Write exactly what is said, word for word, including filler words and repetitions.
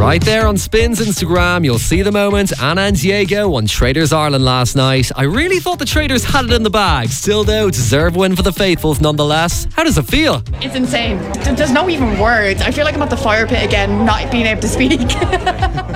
Right there on Spin's Instagram, you'll see the moment Anna and Diego won Traders Ireland last night. I really thought the Traders had it in the bag. Still though, deserved win for the faithfuls nonetheless. How does it feel? It's insane. There's no even words. I feel like I'm at the fire pit again, not being able to speak.